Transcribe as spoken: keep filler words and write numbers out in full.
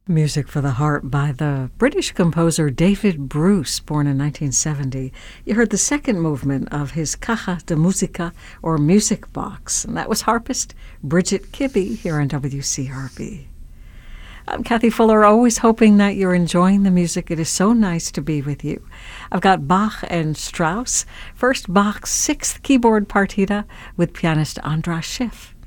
Music for the Harp by the British composer David Bruce, born in nineteen seventy. You heard the second movement of his Caja de Musica, or Music Box, and that was harpist Bridget Kibbe here on W C R B. I'm Kathy Fuller, always hoping that you're enjoying the music. It is so nice to be with you. I've got Bach and Strauss. First, Bach's sixth keyboard partita with pianist Andras Schiff.